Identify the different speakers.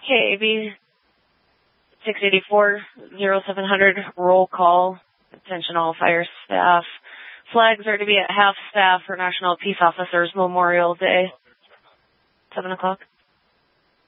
Speaker 1: KAB 684-0700, roll call. Attention all fire staff. Flags are to be at half staff for National Peace Officers Memorial Day. 7 o'clock.